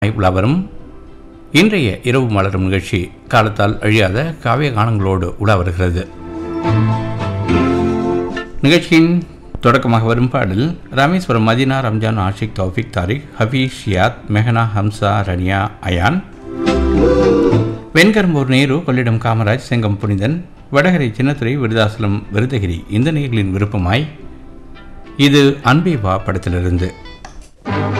உலாவரும் இன்றைய இரவு மலரும் நிகழ்ச்சி காலத்தால் அழியாத காவிய கானங்களோடு உலா வருகிறது. நிகழ்ச்சியின் தொடக்கமாக வரும் பாடல் Rameswaram Medina, Ramzan, Ashiq, Taufiq, Tariq, Hafiz, Shiyath, Mehana, Hamza, Rania, ion, Venkarumbur Nehru, Kollidam Kamaraj, Chengam புனிதன், வடகரை சின்னத்துறை, விருதாசலம் விருதகிரி இந்த நேர்களின் விருப்பமாய் இது அன்பே வா படத்திலிருந்து.